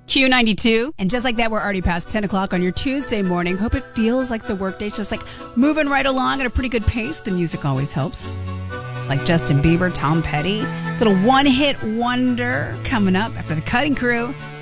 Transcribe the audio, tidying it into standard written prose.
Q92. And just like that, we're already past 10 o'clock on your Tuesday morning. Hope it feels like the workday's just like moving right along at a pretty good pace. The music always helps. Like Justin Bieber, Tom Petty, little one-hit wonder coming up after The Cutting Crew.